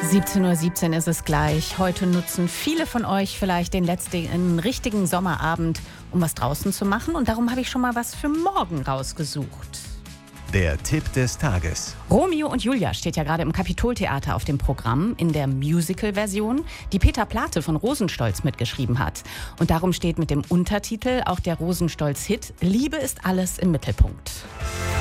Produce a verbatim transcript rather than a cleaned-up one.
siebzehn Uhr siebzehn ist es gleich. Heute nutzen viele von euch vielleicht den letzten richtigen Sommerabend, um was draußen zu machen. Und darum habe ich schon mal was für morgen rausgesucht. Der Tipp des Tages. Romeo und Julia steht ja gerade im Kapitoltheater auf dem Programm in der Musical-Version, die Peter Plate von Rosenstolz mitgeschrieben hat. Und darum steht mit dem Untertitel auch der Rosenstolz-Hit "Liebe ist alles" im Mittelpunkt.